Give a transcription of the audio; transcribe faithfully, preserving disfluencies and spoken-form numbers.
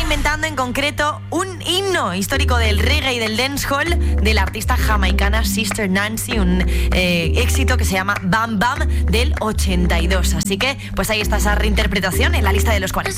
reinventando en concreto un himno histórico del reggae y del dancehall de la artista jamaicana Sister Nancy, un eh, éxito que se llama Bam Bam del ochenta y dos. Así que pues ahí está esa reinterpretación en la lista de los cuarenta.